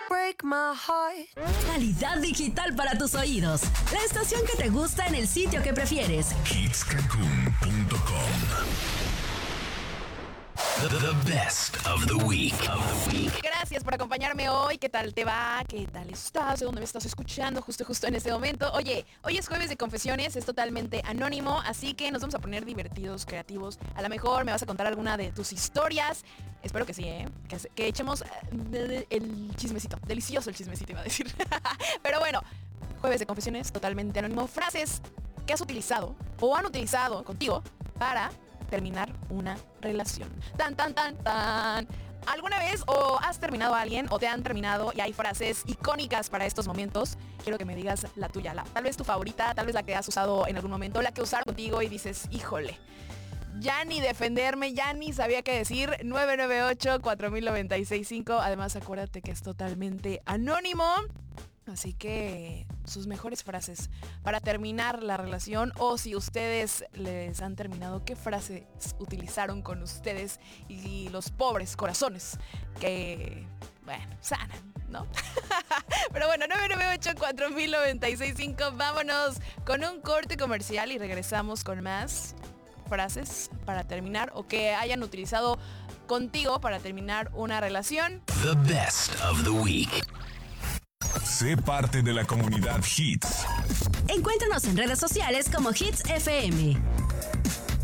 break my heart. Calidad digital para tus oídos. La estación que te gusta en el sitio que prefieres. hitscancun.com. The best of the week. Gracias por acompañarme hoy. ¿Qué tal te va? ¿Qué tal estás? ¿De dónde me estás escuchando? Justo en este momento. Oye, hoy es jueves de confesiones, es totalmente anónimo, así que nos vamos a poner divertidos, creativos. A lo mejor me vas a contar alguna de tus historias. Espero que sí, que echemos el chismecito. Delicioso el chismecito, iba a decir. Pero bueno, jueves de confesiones, totalmente anónimo. Frases que has utilizado o han utilizado contigo para terminar una relación. Tan. ¿Alguna vez o has terminado a alguien o te han terminado y hay frases icónicas para estos momentos? Quiero que me digas la tuya, tal vez tu favorita, tal vez la que has usado en algún momento, la que usaron contigo y dices, híjole, ya ni defenderme, ya ni sabía qué decir. 998-4000-965. Además, acuérdate que es totalmente anónimo. Así que sus mejores frases para terminar la relación, o si ustedes les han terminado, qué frases utilizaron con ustedes y los pobres corazones que, bueno, sanan, ¿no? Pero bueno, 998-4000-965. Vámonos con un corte comercial y regresamos con más frases para terminar o que hayan utilizado contigo para terminar una relación. The best of the week. Sé parte de la comunidad Hits. Encuéntranos en redes sociales como Hits FM.